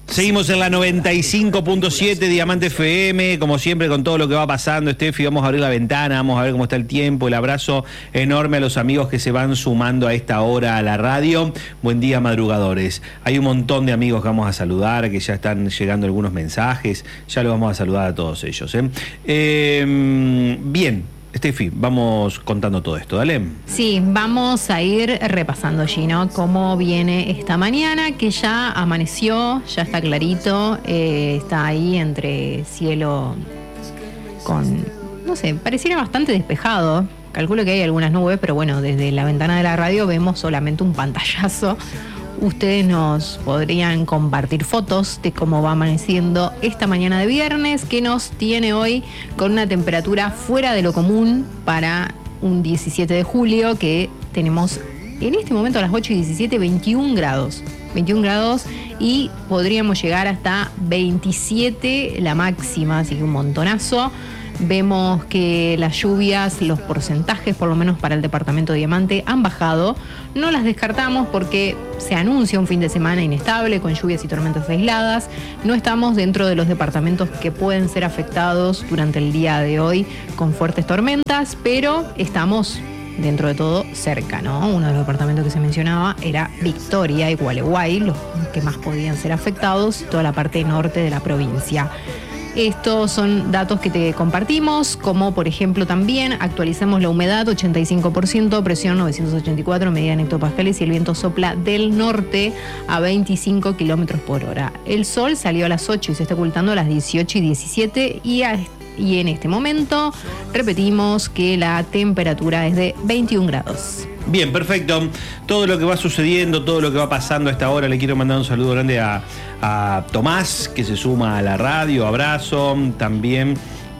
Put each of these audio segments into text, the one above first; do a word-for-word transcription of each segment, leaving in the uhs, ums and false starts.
Seguimos en la noventa y cinco punto siete Diamante F M, como siempre con todo lo que va pasando, Steffi, vamos a abrir la ventana, vamos a ver cómo está el tiempo, el abrazo enorme a los amigos que se van sumando a esta hora a la radio. Buen día, madrugadores. Hay un montón de amigos que vamos a saludar, que ya están llegando algunos mensajes, ya los vamos a saludar a todos ellos. ¿eh? Eh, bien. Steffi, vamos contando todo esto, dale. Sí, vamos a ir repasando, Gino, cómo viene esta mañana, que ya amaneció, ya está clarito, eh, está ahí entre cielo con, no sé, pareciera bastante despejado. Calculo que hay algunas nubes, pero bueno, desde la ventana de la radio vemos solamente un pantallazo. Ustedes nos podrían compartir fotos de cómo va amaneciendo esta mañana de viernes, que nos tiene hoy con una temperatura fuera de lo común para un diecisiete de julio, que tenemos en este momento a las ocho y diecisiete, veintiún grados. veintiún grados y podríamos llegar hasta veintisiete la máxima, así que un montonazo. Vemos que las lluvias, los porcentajes, por lo menos para el departamento de Diamante, han bajado. No las descartamos porque se anuncia un fin de semana inestable con lluvias y tormentas aisladas. No estamos dentro de los departamentos que pueden ser afectados durante el día de hoy con fuertes tormentas, pero estamos dentro de todo cerca, ¿no? Uno de los departamentos que se mencionaba era Victoria y Gualeguay, los que más podían ser afectados, toda la parte norte de la provincia. Estos son datos que te compartimos, como por ejemplo también actualizamos la humedad, ochenta y cinco por ciento, presión novecientos ochenta y cuatro, medida en hectopascales, y el viento sopla del norte a veinticinco kilómetros por hora. El sol salió a las ocho y se está ocultando a las dieciocho y diecisiete y, a, y en este momento repetimos que la temperatura es de veintiún grados. Bien, perfecto. Todo lo que va sucediendo, todo lo que va pasando a esta hora, le quiero mandar un saludo grande a, a Tomás, que se suma a la radio. Abrazo. También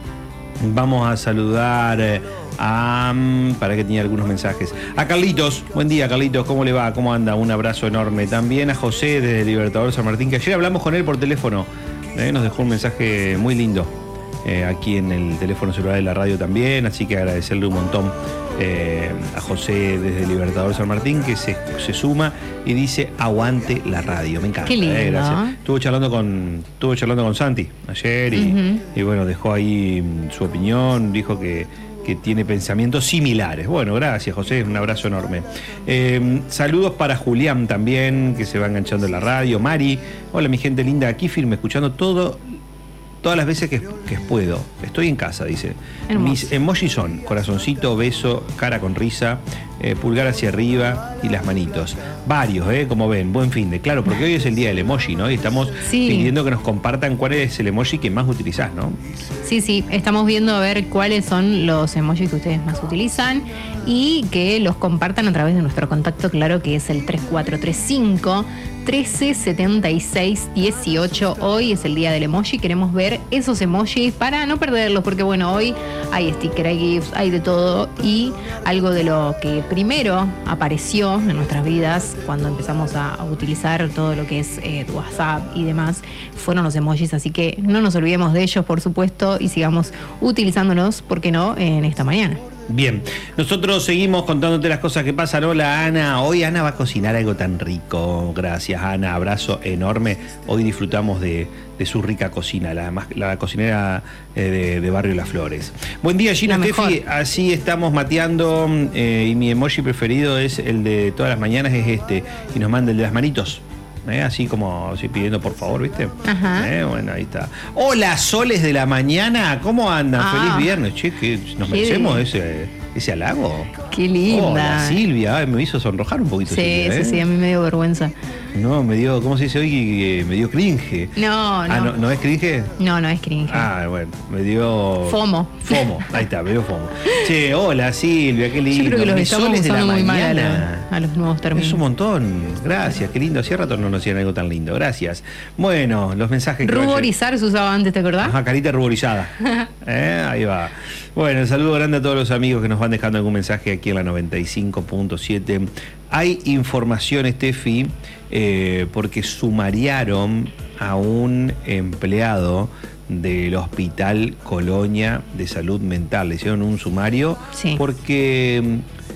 vamos a saludar a... para que tenía algunos mensajes. A Carlitos. Buen día, Carlitos. ¿Cómo le va? ¿Cómo anda? Un abrazo enorme. También a José desde Libertador San Martín, que ayer hablamos con él por teléfono. Eh, nos dejó un mensaje muy lindo. Eh, aquí en el teléfono celular de la radio también, así que agradecerle un montón eh, a José desde Libertador San Martín, que se, se suma y dice aguante la radio. Me encanta. Qué lindo. Eh, gracias. Estuvo charlando con, estuvo charlando con Santi ayer y, uh-huh. y bueno, dejó ahí su opinión, dijo que, que tiene pensamientos similares. Bueno, gracias, José, un abrazo enorme. Eh, saludos para Julián también, que se va enganchando en la radio. Mari, hola mi gente linda, aquí firme, escuchando todo todas las veces que, que puedo. Estoy en casa, dice. Hermoso. Mis emojis son corazoncito, beso, cara con risa, eh, pulgar hacia arriba y las manitos. Varios, ¿eh? Como ven, buen fin de. Claro, porque hoy es el día del emoji, ¿no? Y estamos sí. pidiendo que nos compartan cuál es el emoji que más utilizás, ¿no? Sí, sí, estamos viendo a ver cuáles son los emojis que ustedes más utilizan y que los compartan a través de nuestro contacto, claro, que es el tres cuatro tres cinco, trece setenta y seis dieciocho. Hoy es el día del emoji, queremos ver esos emojis para no perderlos, porque bueno, hoy hay sticker, hay gifs, hay de todo, y algo de lo que primero apareció en nuestras vidas cuando empezamos a, a utilizar todo lo que es eh, WhatsApp y demás fueron los emojis, así que no nos olvidemos de ellos, por supuesto, y sigamos utilizándolos, ¿por qué no?, en esta mañana. Bien, nosotros seguimos contándote las cosas que pasan. Hola, Ana. Hoy Ana va a cocinar algo tan rico. Gracias, Ana. Abrazo enorme. Hoy disfrutamos de, de su rica cocina, la, la cocinera eh, de, de Barrio Las Flores. Buen día, Gina, Steffi. Así estamos mateando eh, y mi emoji preferido es el de todas las mañanas, es este. Y nos manda el de las manitos. Eh, así como así pidiendo por favor, ¿viste? Ajá. Eh, bueno, ahí está. Hola, soles de la mañana, ¿cómo andan? Ah. Feliz viernes, che, que nos Qué merecemos ese, ese halago. Qué linda. Hola, Silvia, ay, me hizo sonrojar un poquito. Sí, Silvia, sí, ¿eh? sí, a mí me dio vergüenza. No, me dio, ¿cómo se dice hoy? Eh, me dio cringe. No, no. Ah, ¿no, ¿no es cringe? No, no es cringe. Ah, bueno, me dio... FOMO. FOMO, ahí está, me dio FOMO. Che, hola Silvia, qué lindo. Yo creo que los Mis estamos soles de usando la muy mañana. mal a, a los nuevos términos. Es un montón, gracias, qué lindo. Hacía rato no nos hacían algo tan lindo, gracias. Bueno, los mensajes que Ruborizar se usaba antes, ¿te acordás? Ajá, carita ruborizada. ¿Eh? Ahí va. Bueno, un saludo grande a todos los amigos que nos van dejando algún mensaje aquí en la noventa y cinco punto siete. Hay información, Steffi, eh, porque sumariaron a un empleado del Hospital Colonia de Salud Mental. Le hicieron un sumario sí. porque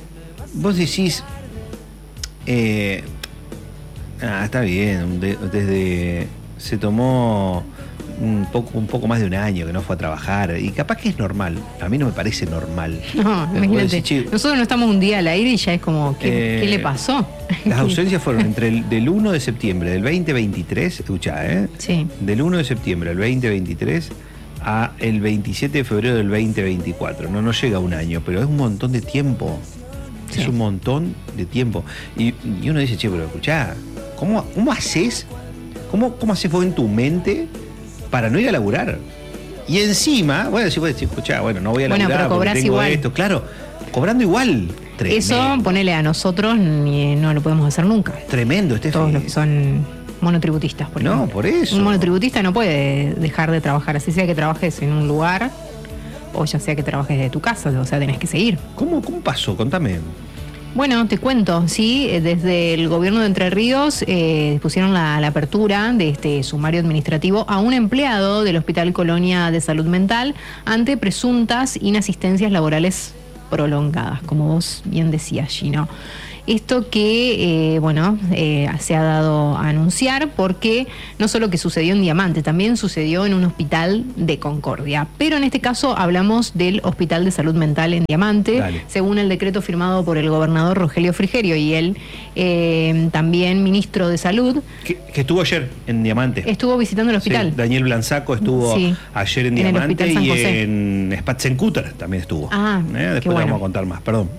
vos decís... Eh, ah, está bien, de, desde... se tomó un poco, un poco más de un año que no fue a trabajar. Y capaz que es normal. A mí no me parece normal. No, imagínate. Decir, nosotros no estamos un día al aire y ya es como, ¿qué, eh, ¿qué le pasó? Las ausencias fueron entre el del uno de septiembre del veinte veintitrés, escuchá, ¿eh? Sí. Del uno de septiembre del veinte veintitrés a el veintisiete de febrero del veinte veinticuatro. No nos llega a un año, pero es un montón de tiempo. Sí. Es un montón de tiempo. Y, y uno dice, che, pero escuchá, ¿cómo, cómo haces? ¿Cómo, cómo haces vos en tu mente para no ir a laburar? Y encima, bueno, si vos decís, escuchá, bueno, no voy a laburar bueno, pero porque tengo igual. esto. Claro, cobrando igual. Tremendo. Eso, ponele a nosotros, ni, no lo podemos hacer nunca. Tremendo, este Todos los que son monotributistas, por ejemplo. No, por eso. Un monotributista no puede dejar de trabajar, así sea que trabajes en un lugar o ya sea que trabajes de tu casa, o sea, tenés que seguir. ¿Cómo, cómo pasó? Contame. Bueno, te cuento, sí, desde el gobierno de Entre Ríos eh, dispusieron la, la apertura de este sumario administrativo a un empleado del Hospital Colonia de Salud Mental ante presuntas inasistencias laborales prolongadas, como vos bien decías, Gino. Esto que, eh, bueno, eh, se ha dado a anunciar porque no solo que sucedió en Diamante, también sucedió en un hospital de Concordia. Pero en este caso hablamos del Hospital de Salud Mental en Diamante, Dale. según el decreto firmado por el gobernador Rogelio Frigerio y él eh, también ministro de Salud. Que, que estuvo ayer en Diamante. Estuvo visitando el hospital. Sí, Daniel Blanzaco estuvo sí, ayer en Diamante en y en Spatzenkutter también estuvo. Ah, eh, Después qué bueno. le vamos a contar más, perdón.